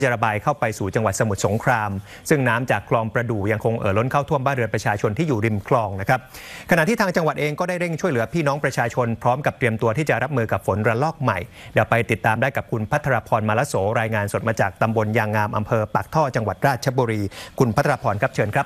จะระบายเข้าไปสู่จังหวัดสมุทรสงครามซึ่งน้ำจากคลองประดู่ยังคงล้นเข้าท่วมบ้านเรือนประชาชนที่อยู่ริมคลองนะครับขณะที่ทางจังหวัดเองก็ได้เร่งช่วยเหลือพี่น้องประชาชนพร้อมกับเตรียมตัวที่จะรับมือกับฝนระลอกใหม่เดี๋ยวไปติดตามได้กับคุณภัทรพร มาลโสรายงานสดมาจากตำบลยางงามอำเภอปากท่อจังหวัดราชบุรีคุณภัทรพรครับเชิญครับ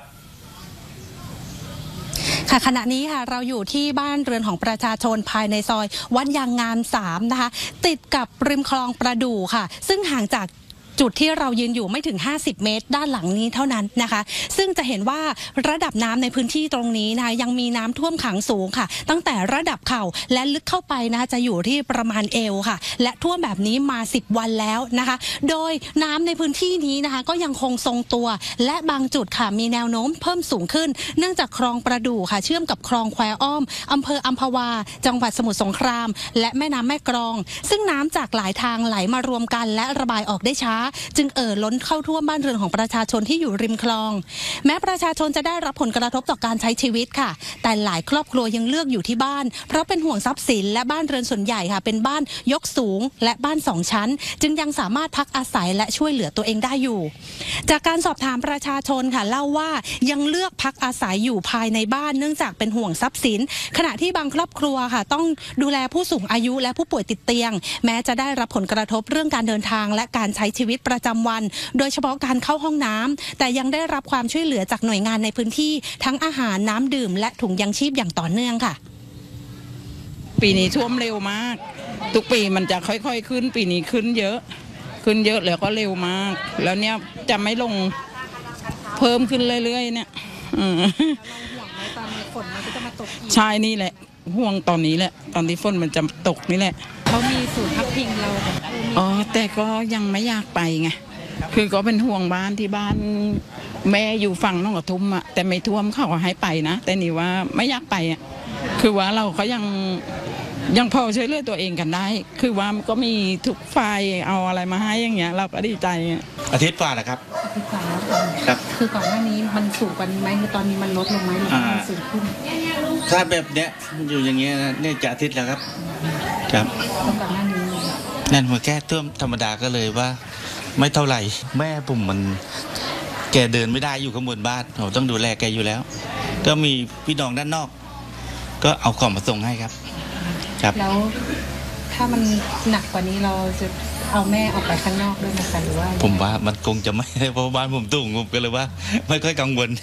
ค่ะขณะนี้ค่ะเราอยู่ที่บ้านเรือนของประชาชนภายในซอยวัดยางงาม3นะคะติดกับริมคลองประดู่ค่ะซึ่งห่างจากจุดที่เรายืนอยู่ไม่ถึง50เมตรด้านหลังนี้เท่านั้นนะคะซึ่งจะเห็นว่าระดับน้ำในพื้นที่ตรงนี้นะคะยังมีน้ำท่วมขังสูงค่ะตั้งแต่ระดับเข่าและลึกเข้าไปนะคะจะอยู่ที่ประมาณเอวค่ะและท่วมแบบนี้มา10วันแล้วนะคะโดยน้ำในพื้นที่นี้นะคะก็ยังคงทรงตัวและบางจุดค่ะมีแนวโน้มเพิ่มสูงขึ้นเนื่องจากคลองประดู่ค่ะเชื่อมกับคลองแควอ้อมอำเภออัมพวาจังหวัดสมุทรสงครามและแม่น้ำแม่กลองซึ่งน้ำจากหลายทางไหลมารวมกันและระบายออกได้ช้าจึงล้นเข้าท่วมบ้านเรือนของประชาชนที่อยู่ริมคลองแม้ประชาชนจะได้รับผลกระทบต่อการใช้ชีวิตค่ะแต่หลายครอบครัวยังเลือกอยู่ที่บ้านเพราะเป็นห่วงทรัพย์สินและบ้านเรือนส่วนใหญ่ค่ะเป็นบ้านยกสูงและบ้าน2ชั้นจึงยังสามารถพักอาศัยและช่วยเหลือตัวเองได้อยู่จากการสอบถามประชาชนค่ะเล่าว่ายังเลือกพักอาศัยอยู่ภายในบ้านเนื่องจากเป็นห่วงทรัพย์สินขณะที่บางครอบครัวค่ะต้องดูแลผู้สูงอายุและผู้ป่วยติดเตียงแม้จะได้รับผลกระทบเรื่องการเดินทางและการใช้ชีวิตประจำวันโดยเฉพาะการเข้าห้องน้ำแต่ยังได้รับความช่วยเหลือจากหน่วยงานในพื้นที่ทั้งอาหารน้ำดื่มและถุงยังชีพอย่างต่อเนื่องค่ะปีนี้ท่วมเร็วมากทุกปีมันจะค่อยๆขึ้นปีนี้ขึ้นเยอะแล้วก็เร็วมากแล้วเนี่ยจะไม่ลงเพิ่มขึ้นเรื่อยๆเนี่ยห่วงไหมตอนฝนมันจะมาตกใช่นี่แหละห่วงตอนนี้แหละตอนที่ฝนมันจะตกนี่แหละเขามีศูนย์พักพิงเราอ๋อแต่ก็ยังไม่อยากไปไงคือก็เป็นห่วงบ้านที่บ้านแม่อยู่ฝั่งน้องกระทุ่มอะแต่ไม่ท่วมเขาก็ให้ไปนะแต่นี่ว่าไม่อยากไปอะคือว่าเราก็ยังพอช่วยเหลือตัวเองกันได้คือว่าก็มีทุกฝ่ายเอาอะไรมาให้อย่างเงี้ยเราก็ดีใจอาทิตย์กว่านะครับอาทิตย์กว่าแล้วครับคือก่อนหน้านี้มันสูงกว่านี้ไหมคือตอนนี้มันลดลงไหมหรือมันสูงขึ้นถ้าแบบเนี้ยอยู่อย่างเงี้ยเนี่ยจะอาทิตย์แล้วครับครับก่อนหน้านี้นั่นมันแค่ท่วมธรรมดาก็เลยว่าไม่เท่าไหร่แม่ผมมันแกเดินไม่ได้อยู่ข้างบนบ้านเราต้องดูแลแกอยู่แล้วก็มีพี่น้องด้านนอกก็เอาของมาส่งให้ครับแล้วถ้ามันหนักกว่านี้เราจะเอาแม่ออกไปข้างนอกด้วยนะคะหรือว่าผมว่ามันคงจะไม่เพราะบ้านผมสูงผมก็เลยว่าไม่ค่อยกังวล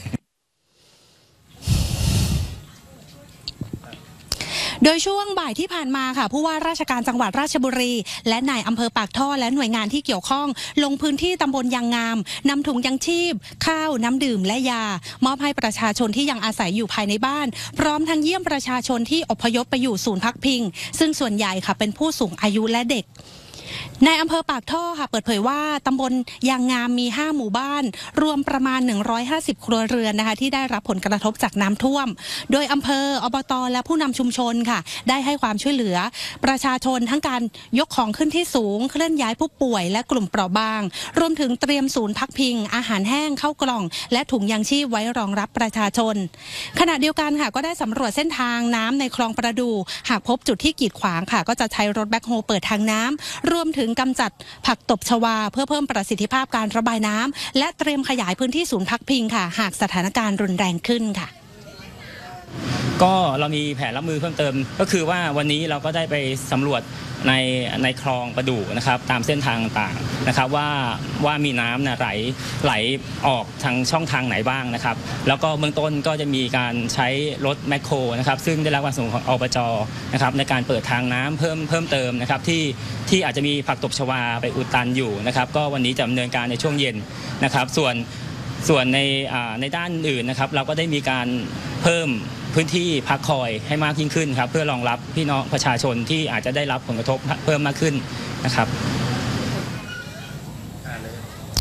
โดยช่วงบ่ายที่ผ่านมาค่ะผู้ว่าราชการจังหวัดราชบุรีและนายอำเภอปากท่อและหน่วยงานที่เกี่ยวข้องลงพื้นที่ตำบลยางงามนำถุงยังชีพข้าวน้ำดื่มและยามอบให้ประชาชนที่ยังอาศัยอยู่ภายในบ้านพร้อมทั้งเยี่ยมประชาชนที่อพยพไปอยู่ศูนย์พักพิงซึ่งส่วนใหญ่ค่ะเป็นผู้สูงอายุและเด็กในอำเภอปากท่อค่ะเปิดเผยว่าตำบลยางงามมี5หมู่บ้านรวมประมาณ150ครัวเรือนนะคะที่ได้รับผลกระทบจากน้ำท่วมโดยอำเภออบตและผู้นำชุมชนค่ะได้ให้ความช่วยเหลือประชาชนทั้งการยกของขึ้นที่สูงเคลื่อนย้ายผู้ป่วยและกลุ่มเปราะบางรวมถึงเตรียมศูนย์พักพิงอาหารแห้งเข้ากล่องและถุงยางชีพไว้รองรับประชาชนขณะเดียวกันค่ะก็ได้สำรวจเส้นทางน้ำในคลองประดู่หากพบจุดที่กีดขวางค่ะก็จะใช้รถแบ็คโฮเปิดทางน้ำรวมถึงกำจัดผักตบชวาเพื่อเพิ่มประสิทธิภาพการระบายน้ำและเตรียมขยายพื้นที่ศูนย์พักพิงค่ะหากสถานการณ์รุนแรงขึ้นค่ะก็เรามีแผนรับมือเพิ่มเติมก็คือว่าวันนี้เราก็ได้ไปสำรวจในคลองประดู่นะครับตามเส้นทางต่างๆนะครับว่ามีน้ำไหลออกทางช่องทางไหนบ้างนะครับแล้วก็เบื้องต้นก็จะมีการใช้รถแมคโครนะครับซึ่งได้รับการสนับสนุนของอบจ.นะครับในการเปิดทางน้ำเพิ่มเติมนะครับที่อาจจะมีผักตบชวาไปอุดตันอยู่นะครับก็วันนี้จะดำเนินการในช่วงเย็นนะครับส่วนในด้านอื่นนะครับเราก็ได้มีการเพิ่มพื้นที่พักคอยให้มากยิ่งขึ้นครับเพื่อรองรับพี่น้องประชาชนที่อาจจะได้รับผลกระทบเพิ่มมากขึ้นนะครับ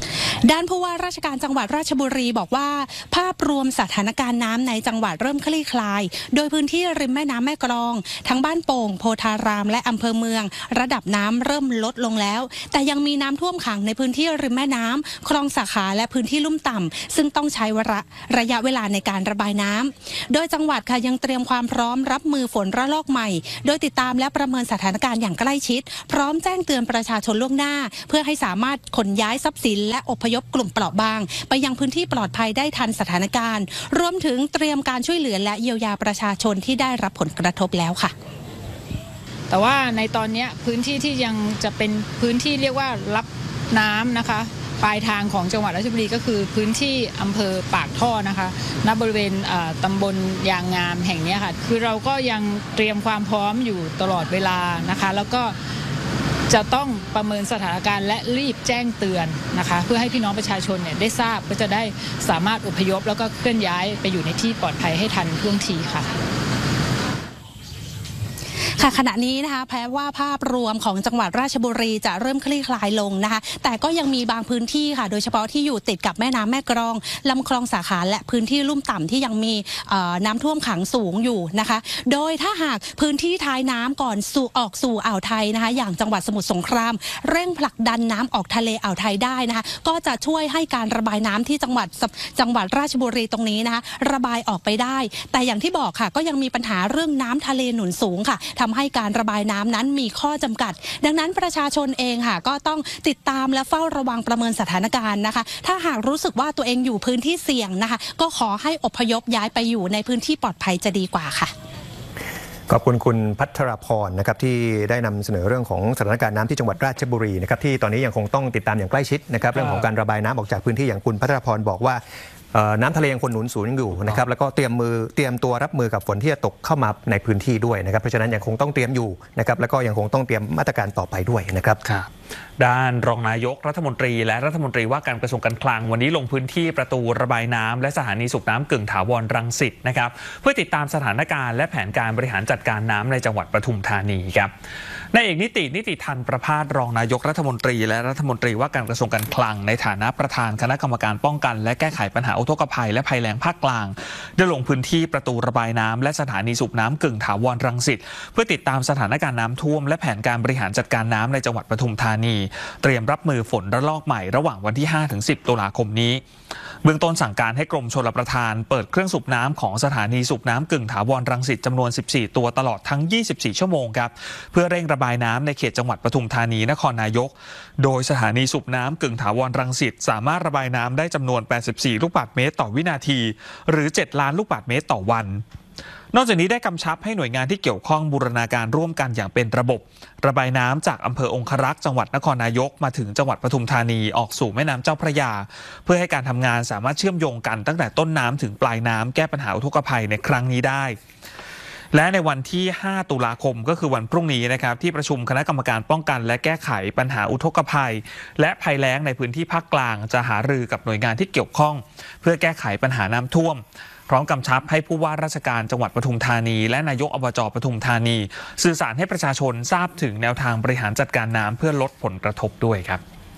ด้านผู้ว่าราชการจังหวัดราชบุรีบอกว่าภาพรวมสถานการณ์น้ำในจังหวัดเริ่มคลี่คลายโดยพื้นที่ริมแม่น้ำแม่กลองทั้งบ้านโป่งโพธารามและอำเภอเมืองระดับน้ำเริ่มลดลงแล้วแต่ยังมีน้ำท่วมขังในพื้นที่ริมแม่น้ำคลองสาขาและพื้นที่ลุ่มต่ำซึ่งต้องใช้ระยะเวลาในการระบายน้ำโดยจังหวัดค่ะยังเตรียมความพร้อมรับมือฝนระลอกใหม่โดยติดตามและประเมินสถานการณ์อย่างใกล้ชิดพร้อมแจ้งเตือนประชาชนล่วงหน้าเพื่อให้สามารถขนย้ายทรัพย์สินและอพยพกลุ่มเปราะบางไปยังพื้นที่ปลอดภัยได้ทันสถานการณ์รวมถึงเตรียมการช่วยเหลือและเยียวยาประชาชนที่ได้รับผลกระทบแล้วค่ะแต่ว่าในตอนนี้พื้นที่ที่ยังจะเป็นพื้นที่เรียกว่ารับน้ำนะคะปลายทางของจังหวัดราชบุรีก็คือพื้นที่อำเภอปากท่อนะคะณบริเวณตำบลยางงามแห่งนี้ค่ะคือเราก็ยังเตรียมความพร้อมอยู่ตลอดเวลานะคะแล้วก็จะต้องประเมินสถานการณ์และรีบแจ้งเตือนนะคะเพื่อให้พี่น้องประชาชนเนี่ยได้ทราบก็จะได้สามารถอพยพแล้วก็เคลื่อนย้ายไปอยู่ในที่ปลอดภัยให้ทันท่วงทีค่ะขณะนี้นะคะแม้ว่าภาพรวมของจังหวัดราชบุรีจะเริ่มคลี่คลายลงนะคะแต่ก็ยังมีบางพื้นที่ค่ะโดยเฉพาะที่อยู่ติดกับแม่น้ำแม่กลองลำคลองสาขาและพื้นที่ลุ่มต่ำที่ยังมีน้ำท่วมขังสูงอยู่นะคะโดยถ้าหากพื้นที่ท้ายน้ำก่อนออกสู่อ่าวไทยนะคะอย่างจังหวัดสมุทรสงครามเร่งผลักดันน้ำออกทะเลอ่าวไทยได้นะคะก็จะช่วยให้การระบายน้ำที่จังหวัดราชบุรีตรงนี้นะคะระบายออกไปได้แต่อย่างที่บอกค่ะก็ยังมีปัญหาเรื่องน้ำทะเลหนุนสูงค่ะทำให้การระบายน้ำนั้นมีข้อจำกัดดังนั้นประชาชนเองค่ะก็ต้องติดตามและเฝ้าระวังประเมินสถานการณ์นะคะถ้าหากรู้สึกว่าตัวเองอยู่พื้นที่เสี่ยงนะคะก็ขอให้อพยพย้ายไปอยู่ในพื้นที่ปลอดภัยจะดีกว่าค่ะขอบคุณคุณพัทรพรนะครับที่ได้นำเสนอเรื่องของสถานการณ์น้ำที่จังหวัดราชบุรีนะครับที่ตอนนี้ยังคงต้องติดตามอย่างใกล้ชิดนะครับเรื่องของการระบายน้ำออกจากพื้นที่อย่างคุณพัทรพรบอกว่าน้ำทะเลยังคงหนุนสูงอยู่นะครับแล้วก็เตรียมตัวรับมือกับฝนที่จะตกเข้ามาในพื้นที่ด้วยนะครับเพราะฉะนั้นยังคงต้องเตรียมอยู่นะครับแล้วก็ยังคงต้องเตรียมมาตรการต่อไปด้วยนะครับด้านรองนายกรัฐมนตรีและรัฐมนตรีว่าการกระทรวงการคลังวันนี้ลงพื้นที่ประตูระบายน้ำและสถานีสูบน้ำกึ่งถาวรรังสิตนะครับเพื่อติดตามสถานการณ์และแผนการบริหารจัดการน้ำในจังหวัดปทุมธานีครับนายเอกนิติทันประภาสรองนายกรัฐมนตรีและรัฐมนตรีว่าการกระทรวงการคลังในฐานะประธานคณะกรรมการป้องกันและแก้ไขปัญหาอุทกภัยและภัยแล้งภาคกลางได้ลงพื้นที่ประตูระบายน้ำและสถานีสูบน้ำกึ่งถาวรรังสิตเพื่อติดตามสถานการณ์น้ำท่วมและแผนการบริหารจัดการน้ำในจังหวัดปทุมธานีเตรียมรับมือฝนระลอกใหม่ระหว่างวันที่ 5-10 ตุลาคมนี้เบื้องต้นสั่งการให้กรมชลประทานเปิดเครื่องสูบน้ำของสถานีสูบน้ำกึ่งถาวรรังสิตจำนวน14ตัวตลอดทั้ง24ชั่วโมงครับเพื่อเร่งระบายน้ำในเขตจังหวัดปทุมธานีนครนายกโดยสถานีสูบน้ำกึ่งถาวรรังสิตสามารถระบายน้ำได้จำนวน84ลูกบาศก์เมตรต่อวินาทีหรือ7ล้านลูกบาศก์เมตรต่อวันนอกจากนี้ได้กำชับให้หน่วยงานที่เกี่ยวข้องบูรณาการร่วมกันอย่างเป็นระบบระบายน้ำจากอำเภอองครักษ์จังหวัดนครนายกมาถึงจังหวัดปทุมธานีออกสู่แม่น้ำเจ้าพระยาเพื่อให้การทำงานสามารถเชื่อมโยงกันตั้งแต่ต้นน้ำถึงปลายน้ำแก้ปัญหาอุทกภัยในครั้งนี้ได้และในวันที่ 5 ตุลาคมก็คือวันพรุ่งนี้นะครับที่ประชุมคณะกรรมการป้องกันและแก้ไขปัญหาอุทกภัยและภัยแล้งในพื้นที่ภาคกลางจะหารือกับหน่วยงานที่เกี่ยวข้องเพื่อแก้ไขปัญหาน้ำท่วมพร้อมกำชับให้ผู้ว่าราชการจังหวัดปทุมธานีและนายกอบจปทุมธานีสื่อสารให้ประชาชนทราบถึงแนวทางบริหารจัดการน้ำเพื่อลดผลกระทบด้วยครับ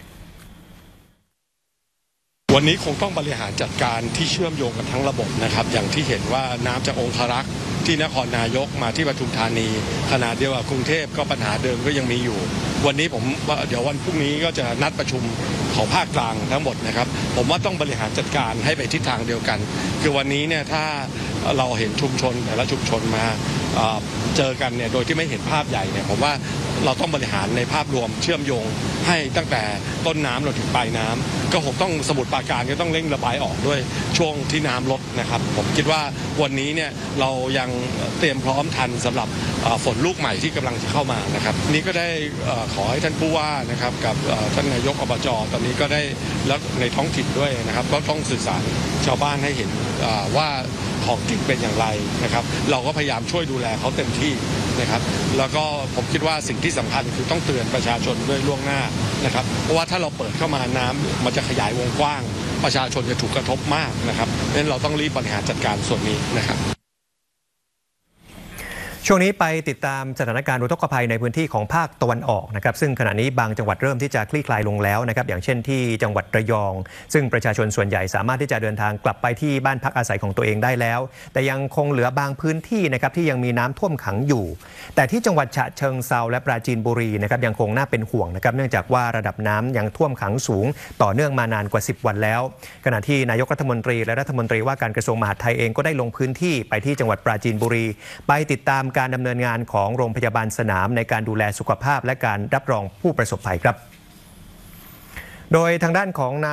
วันนี้คงต้องบริหารจัดการที่เชื่อมโยงกันทั้งระบบนะครับอย่างที่เห็นว่าน้ำจากองครักษ์ที่นครนายกมาที่ปทุมธานีขณะเดียวกับกรุงเทพก็ปัญหาเดิมก็ยังมีอยู่วันนี้ผมเดี๋ยววันพรุ่งนี้ก็จะนัดประชุมของภาคกลางทั้งหมดนะครับผมว่าต้องบริหารจัดการให้ไปทิศทางเดียวกันคือวันนี้เนี่ยถ้าเราเห็นชุมชนแต่ละชุมชนมาเจอกันเนี่ยโดยที่ไม่เห็นภาพใหญ่เนี่ยผมว่าเราต้องบริหารในภาพรวมเชื่อมโยงให้ตั้งแต่ต้นน้ำเราถึงปลายน้ำก็คงต้องสมุทรปราการก็ต้องเร่งระบายออกด้วยช่วงที่น้ำลดนะครับผมคิดว่าวันนี้เนี่ยเรายังเตรียมพร้อมทันสำหรับฝนลูกใหม่ที่กำลังจะเข้ามานะครับนี่ก็ได้ขอให้ท่านผู้ว่านะครับกับท่านนายกอบจตอนนี้ก็ได้แล้วในท้องถิ่นด้วยนะครับก็ต้องสื่อสารชาวบ้านให้เห็นว่าของจริงเป็นอย่างไรนะครับเราก็พยายามช่วยดูแลเขาเต็มที่นะครับแล้วก็ผมคิดว่าสิ่งที่สำคัญคือต้องเตือนประชาชนด้วยล่วงหน้านะครับเพราะว่าถ้าเราเปิดเข้ามาน้ำมันจะขยายวงกว้างประชาชนจะถูกกระทบมากนะครับดังนั้นเราต้องรีบบริหารจัดการส่วนนี้นะครับช่วงนี้ไปติดตามสถานการณ์อุทกภัยในพื้นที่ของภาคตะวันออกนะครับซึ่งขณะนี้บางจังหวัดเริ่มที่จะคลี่คลายลงแล้วนะครับอย่างเช่นที่จังหวัดระยองซึ่งประชาชนส่วนใหญ่สามารถที่จะเดินทางกลับไปที่บ้านพักอาศัยของตัวเองได้แล้วแต่ยังคงเหลือบางพื้นที่นะครับที่ยังมีน้ำท่วมขังอยู่แต่ที่จังหวัดฉะเชิงเทราและปราจีนบุรีนะครับยังคงน่าเป็นห่วงนะครับเนื่องจากว่าระดับน้ำยังท่วมขังสูงต่อเนื่องมานานกว่า10 วันแล้วขณะที่นายกรัฐมนตรีและรัฐมนตรีว่าการกระทรวงมหาดไทยเองก็ได้ลงพื้นที่ไปที่จังหวัดปราจีนบุรีไปติดตามการดำเนินงานของโรงพยาบาลสนามในการดูแลสุขภาพและการรับรองผู้ประสบภัยครับโดยทางด้านของ